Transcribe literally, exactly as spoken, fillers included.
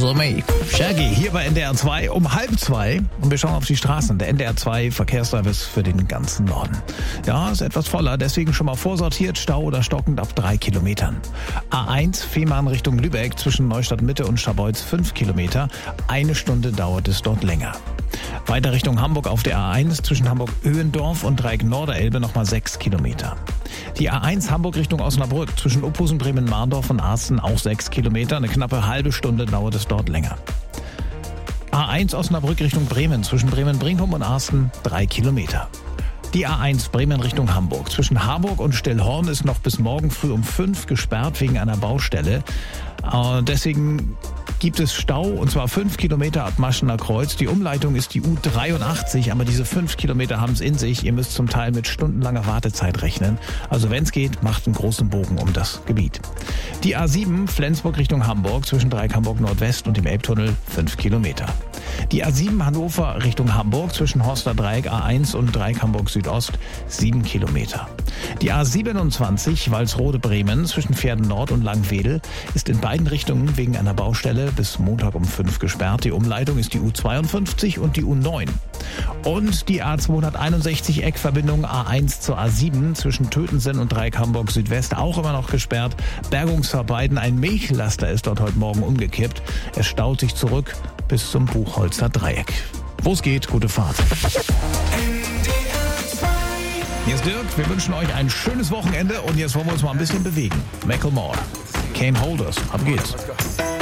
Also me. Shaggy hier bei N D R zwei um halb zwei und wir schauen auf die Straßen. Der N D R zwei Verkehrsservice für den ganzen Norden. Ja, ist etwas voller, deswegen schon mal vorsortiert, Stau oder stockend ab drei Kilometern. A eins Fehmarn Richtung Lübeck zwischen Neustadt Mitte und Scharbeutz fünf Kilometer. Eine Stunde dauert es dort länger. Weiter Richtung Hamburg auf der A eins zwischen Hamburg-Öhendorf und Dreieck Norderelbe nochmal sechs Kilometer. Die A eins Hamburg Richtung Osnabrück zwischen Uphusen, Bremen, Marndorf und Arsten auch sechs Kilometer. Eine knappe halbe Stunde dauert es dort länger. A eins Osnabrück Richtung Bremen zwischen Bremen-Brinkum und Arsten drei Kilometer. Die A eins Bremen Richtung Hamburg zwischen Harburg und Stillhorn ist noch bis morgen früh um fünf gesperrt wegen einer Baustelle. Äh, deswegen gibt es Stau, und zwar fünf Kilometer ab Maschener Kreuz. Die Umleitung ist die U dreiundachtzig, aber diese fünf Kilometer haben es in sich. Ihr müsst zum Teil mit stundenlanger Wartezeit rechnen. Also wenn es geht, macht einen großen Bogen um das Gebiet. Die A sieben Flensburg Richtung Hamburg zwischen Dreieck Hamburg Nordwest und dem Elbtunnel fünf Kilometer. Die A sieben Hannover Richtung Hamburg zwischen Horster Dreieck A eins und Dreieck Hamburg Südost sieben Kilometer. Die A siebenundzwanzig Walsrode Bremen zwischen Pferden Nord und Langwedel ist in beiden Richtungen wegen einer Baustelle bis Montag um fünf gesperrt. Die Umleitung ist die U zweiundfünfzig und die U neun. Und die A zweihunderteinundsechzig Eckverbindung A eins zur A sieben zwischen Tötensen und Dreieck Hamburg Südwest auch immer noch gesperrt. Bergungsarbeiten, ein Milchlaster ist dort heute Morgen umgekippt. Es staut sich zurück bis zum Buchholzer Dreieck. Wo es geht, gute Fahrt. Hier ist Dirk, wir wünschen euch ein schönes Wochenende und jetzt wollen wir uns mal ein bisschen bewegen. Macklemore, Can't Hold Us, ab geht's.